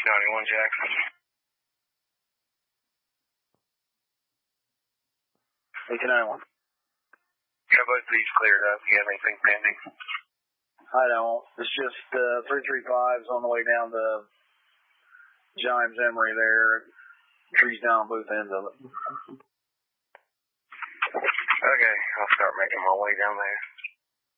91 Jackson. 1891. Yeah, both of these cleared up. You have anything pending? I don't. It's just 335's on the way down to James Emery there. Trees down on both ends of it. Okay, I'll start making my way down there.